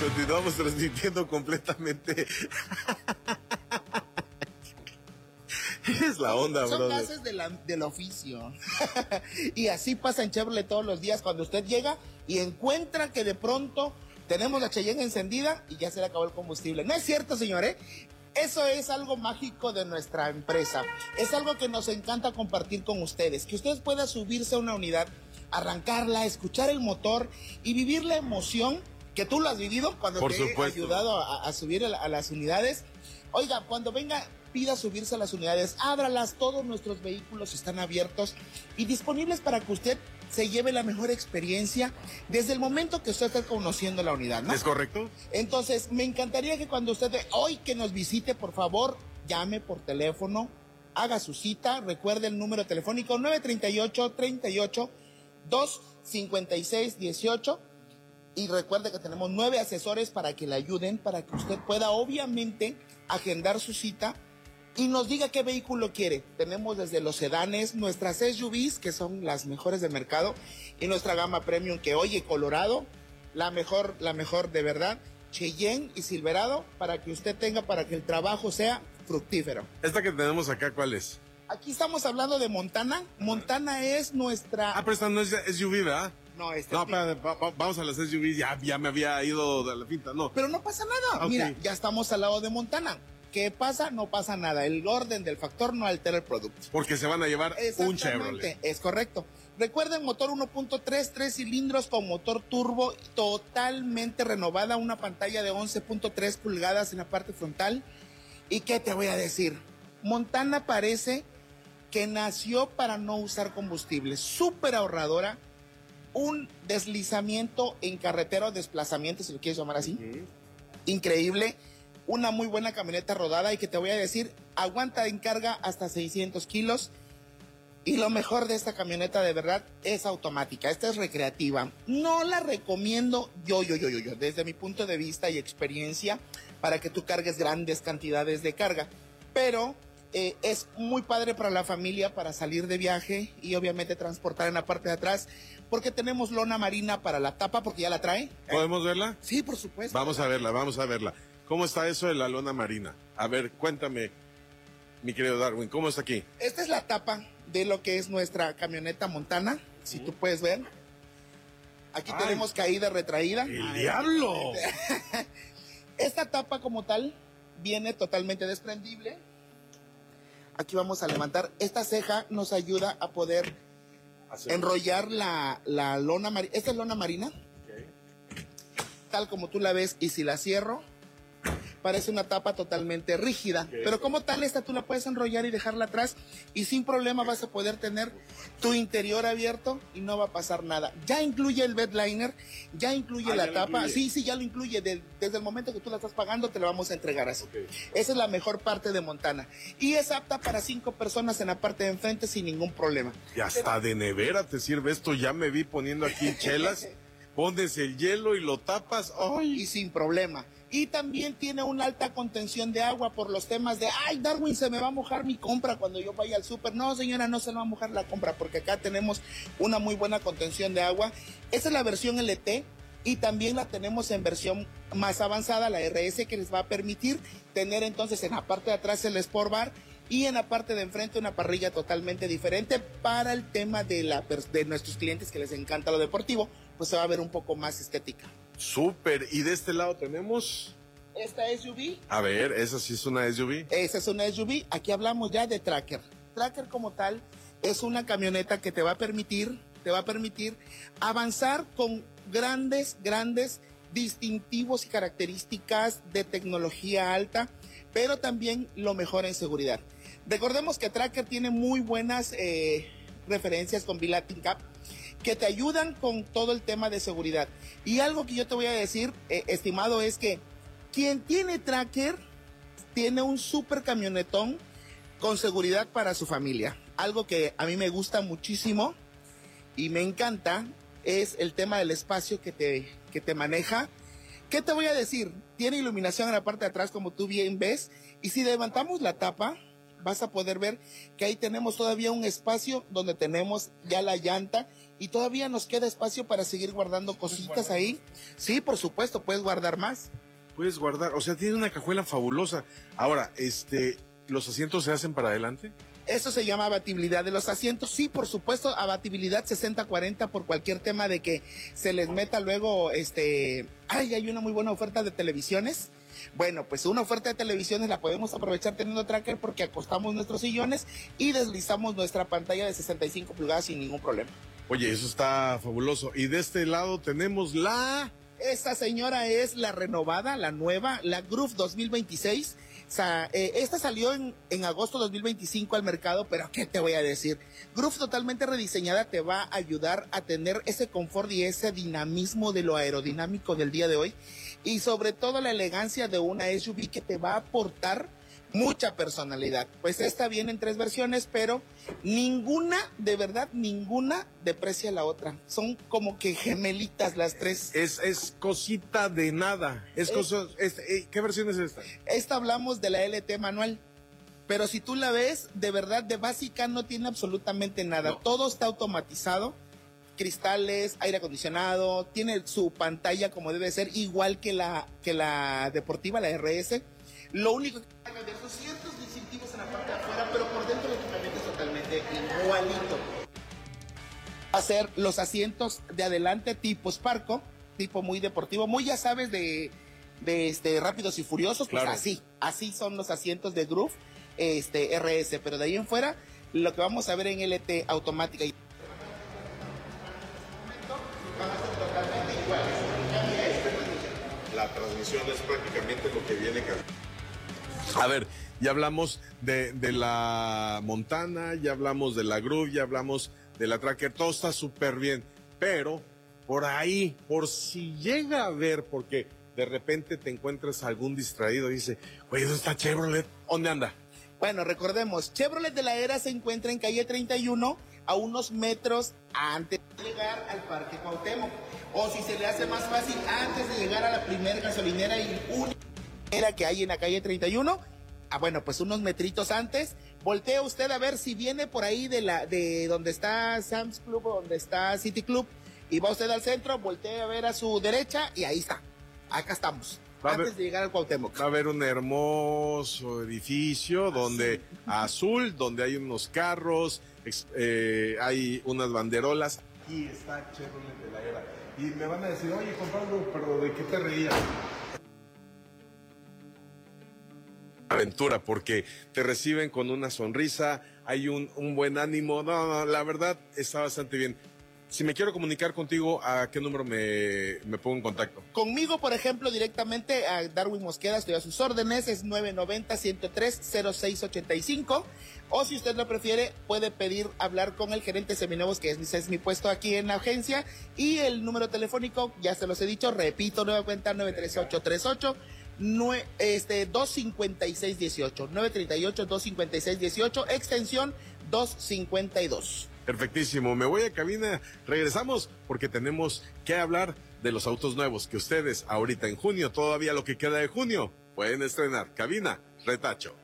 Continuamos transmitiendo completamente. Es la onda, son brother. gases del oficio. Y así pasa en Chevrolet todos los días cuando usted llega y encuentra que de pronto tenemos la Cheyenne encendida y ya se le acabó el combustible. No es cierto, señor, ¿eh? Eso es algo mágico de nuestra empresa. Es algo que nos encanta compartir con ustedes. Que ustedes puedan subirse a una unidad, arrancarla, escuchar el motor y vivir la emoción que tú lo has vivido cuando Por te supuesto. he ayudado a subir a las unidades. Oiga, cuando venga, pida subirse a las unidades, ábralas, todos nuestros vehículos están abiertos y disponibles para que usted se lleve la mejor experiencia desde el momento que usted está conociendo la unidad, ¿no? ¿Es correcto? Entonces, me encantaría que cuando usted hoy que nos visite, por favor, llame por teléfono, haga su cita, recuerde el número telefónico 938-38-256-18 y recuerde que tenemos 9 asesores para que le ayuden, para que usted pueda obviamente agendar su cita y nos diga qué vehículo quiere. Tenemos desde los sedanes, nuestras SUVs, que son las mejores del mercado, y nuestra gama premium, que oye, Colorado, la mejor de verdad, Cheyenne y Silverado, para que usted tenga, para que el trabajo sea fructífero. Esta que tenemos acá, ¿cuál es? Aquí estamos hablando de Montana. Montana es nuestra... Ah, pero esta no es SUV, ¿verdad? No, No, espérate, vamos a las SUV, ya me había ido de la finta, no. Pero no pasa nada. Okay. Mira, ya estamos al lado de Montana. ¿Qué pasa? No pasa nada. El orden del factor no altera el producto. Porque se van a llevar un Chevrolet. Es correcto. Recuerden, motor 1.3, 3 cilindros con motor turbo totalmente renovada, una pantalla de 11.3 pulgadas en la parte frontal. ¿Y qué te voy a decir? Montana parece que nació para no usar combustible. Súper ahorradora. Un deslizamiento en carretera o desplazamiento, si lo quieres llamar así. Increíble. Una muy buena camioneta rodada y que te voy a decir, aguanta en carga hasta 600 kilos. Y lo mejor de esta camioneta de verdad es automática. Esta es recreativa. No la recomiendo yo, desde mi punto de vista y experiencia, para que tú cargues grandes cantidades de carga. Pero es muy padre para la familia, para salir de viaje y obviamente transportar en la parte de atrás, porque tenemos lona marina para la tapa, porque ya la trae. ¿Podemos verla? Sí, por supuesto. Vamos a verla. ¿Cómo está eso de la lona marina? A ver, cuéntame, mi querido Darwin, ¿cómo está aquí? Esta es la tapa de lo que es nuestra camioneta Montana, si tú puedes ver. Aquí tenemos caída, retraída. ¡El diablo! Esta tapa como tal viene totalmente desprendible. Aquí vamos a levantar. Esta ceja nos ayuda a poder enrollar la lona marina. Esta es lona marina. Okay. Tal como tú la ves, y si la cierro, parece una tapa totalmente rígida, pero como tal esta tú la puedes enrollar y dejarla atrás y sin problema vas a poder tener tu interior abierto y no va a pasar nada. Ya incluye el bed liner, ya incluye la tapa, sí, ya lo incluye. Desde el momento que tú la estás pagando te la vamos a entregar así. Esa es la mejor parte de Montana y es apta para 5 personas en la parte de enfrente sin ningún problema. Y hasta de nevera te sirve esto, ya me vi poniendo aquí chelas, pones el hielo y lo tapas, ¡ay! Y sin problema. Y también tiene una alta contención de agua por los temas de, ay, Darwin, se me va a mojar mi compra cuando yo vaya al súper. No, señora, no se le va a mojar la compra porque acá tenemos una muy buena contención de agua. Esa es la versión LT y también la tenemos en versión más avanzada, la RS, que les va a permitir tener entonces en la parte de atrás el Sport Bar y en la parte de enfrente una parrilla totalmente diferente para el tema de nuestros clientes que les encanta lo deportivo, pues se va a ver un poco más estética. Súper, y de este lado tenemos... Esta SUV. A ver, ¿esa sí es una SUV? Esa es una SUV, aquí hablamos ya de Tracker. Tracker como tal es una camioneta que te va a permitir avanzar con grandes distintivos y características de tecnología alta, pero también lo mejor en seguridad. Recordemos que Tracker tiene muy buenas referencias con Latin Cap, que te ayudan con todo el tema de seguridad. Y algo que yo te voy a decir, estimado, es que quien tiene Tracker tiene un super camionetón con seguridad para su familia. Algo que a mí me gusta muchísimo y me encanta es el tema del espacio que te maneja. ¿Qué te voy a decir? Tiene iluminación en la parte de atrás, como tú bien ves, y si levantamos la tapa, vas a poder ver que ahí tenemos todavía un espacio donde tenemos ya la llanta y todavía nos queda espacio para seguir guardando cositas ahí. Sí, por supuesto, puedes guardar más. Puedes guardar, o sea, tiene una cajuela fabulosa. Ahora, ¿los asientos se hacen para adelante? Eso se llama abatibilidad de los asientos. Sí, por supuesto, abatibilidad 60-40 por cualquier tema de que se les meta luego, hay una muy buena oferta de televisiones. Bueno, pues una oferta de televisiones la podemos aprovechar teniendo tracker porque acostamos nuestros sillones y deslizamos nuestra pantalla de 65 pulgadas sin ningún problema. Oye, eso está fabuloso. Y de este lado tenemos Esta señora es la renovada, la nueva, la Groove 2026. O sea, esta salió en agosto 2025 al mercado, pero ¿qué te voy a decir? Groove totalmente rediseñada te va a ayudar a tener ese confort y ese dinamismo de lo aerodinámico del día de hoy. Y sobre todo la elegancia de una SUV que te va a aportar mucha personalidad. Pues esta viene en 3 versiones, pero ninguna, de verdad, ninguna deprecia a la otra. Son como que gemelitas las 3. Es cosita de nada. ¿Qué versión es esta? Esta hablamos de la LT manual. Pero si tú la ves, de verdad, de básica no tiene absolutamente nada. No. Todo está automatizado. Cristales, aire acondicionado, tiene su pantalla como debe ser, igual que la deportiva, la RS. Lo único que hay de esos ciertos distintivos en la parte de afuera, pero por dentro el equipamiento es totalmente igualito. Va a ser los asientos de adelante tipo Sparco, tipo muy deportivo, muy ya sabes de Rápidos y Furiosos, pues claro. Así son los asientos de Groove RS, pero de ahí en fuera lo que vamos a ver en LT automática y la transmisión es prácticamente lo que viene. A ver, ya hablamos de la Montana, ya hablamos de la Groove, ya hablamos de la Tracker, todo está súper bien, pero por ahí, por si llega a ver, porque de repente te encuentras algún distraído y dice, oye, ¿dónde está Chevrolet? ¿Dónde anda? Bueno, recordemos, Chevrolet de la Era se encuentra en calle 31, a unos metros antes de llegar al Parque Cuauhtémoc. O si se le hace más fácil, antes de llegar a la primera gasolinera y única que hay en la calle 31, bueno, pues unos metritos antes, voltea usted a ver si viene por ahí de donde está Sam's Club o donde está City Club, y va usted al centro, voltea a ver a su derecha y ahí está. Acá estamos. Antes de llegar al Cuauhtémoc. Va a haber un hermoso edificio donde azul, donde hay unos carros, hay unas banderolas. Aquí está Chevrolet de la Era. Y me van a decir, oye, Juan Pablo, pero ¿de qué te reías? Aventura, porque te reciben con una sonrisa, hay un buen ánimo. No, la verdad está bastante bien. Si me quiero comunicar contigo, ¿a qué número me pongo en contacto? Conmigo, por ejemplo, directamente a Darwin Mosqueda, estoy a sus órdenes, es 990-103-0685. O si usted lo prefiere, puede pedir hablar con el gerente seminuevos, que es mi puesto aquí en la agencia. Y el número telefónico, ya se los he dicho, repito, nueva cuenta 93838. 25618, 938-25618, extensión 252. Perfectísimo, me voy a cabina, regresamos porque tenemos que hablar de los autos nuevos que ustedes ahorita en junio, todavía lo que queda de junio, pueden estrenar. Cabina, retacho.